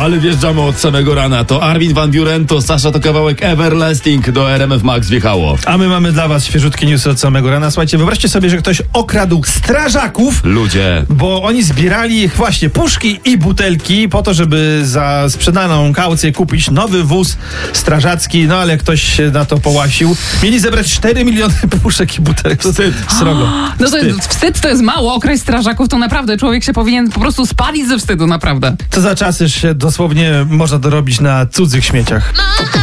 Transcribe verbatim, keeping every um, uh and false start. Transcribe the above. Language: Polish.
ale wjeżdżamy od samego rana. To Armin van Buuren, to Sasza, to kawałek Everlasting do R M F Max wjechało. A my mamy dla was świeżutkie newsy od samego rana. Słuchajcie, wyobraźcie sobie, że ktoś okradł strażaków. Ludzie. Bo oni zbierali właśnie puszki i butelki po to, żeby za sprzedaną kaucję kupić nowy wóz strażacki, no ale ktoś się na to połasił. Mieli zebrać cztery miliony puszek i butelek. Wstyd. Srogo. No to jest, wstyd to jest mało, okraść strażaków to naprawdę człowiek się powinien po prostu spalić ze wstydu, naprawdę. Co za czasy się dosłownie można dorobić na cudzych śmieciach.